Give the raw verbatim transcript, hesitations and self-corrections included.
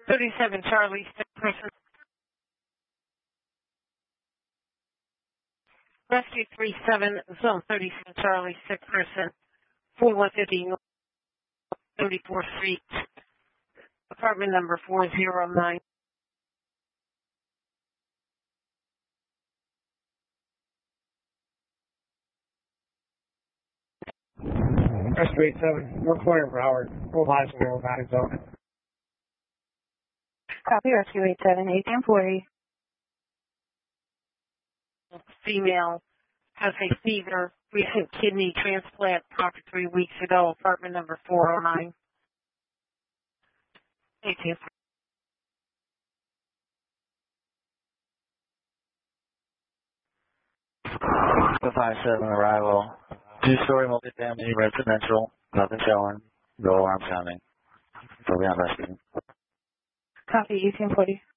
thirty-seven Charlie, sick person. Rescue three seven, zone thirty-seven Charlie, sick person. forty-one fifty North thirty-fourth Street, apartment number four oh nine. Rescue eight seven, North corner of Broward, full lives in the Nevada zone. Copy, Rescue eight seven, eighteen forty. Female has a fever, recent kidney transplant after three weeks ago, apartment number four oh nine. eighteen forty. five seven arrival. Two-story multifamily residential. Nothing showing. No alarm sounding. So we have rescue. Copy, eighteen forty.